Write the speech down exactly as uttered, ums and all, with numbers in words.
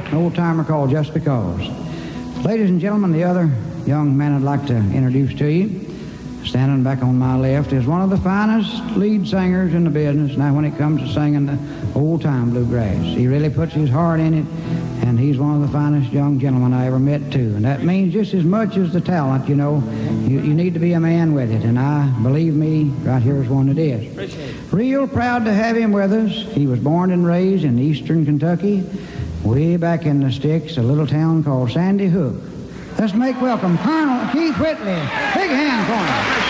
an old-timer called Just Because. Ladies and gentlemen, the other young man I'd like to introduce to you, standing back on my left, is one of the finest lead singers in the business now when it comes to singing the old-time bluegrass. He really puts his heart in it, and he's one of the finest young gentlemen I ever met, too. And that means just as much as the talent, you know. You, you need to be a man with it, and I, believe me, right here is one that is. Appreciate it. Real proud to have him with us. He was born and raised in eastern Kentucky, way back in the sticks, a little town called Sandy Hook. Let's make welcome Colonel Keith Whitley. Big hand for him.